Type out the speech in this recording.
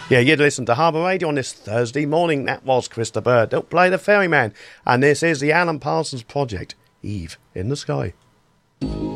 Yeah, you'd listen to Harbour Radio on this Thursday morning. That was Krista Bird. Don't play the Ferryman. And this is the Alan Parsons Project, Eve in the Sky.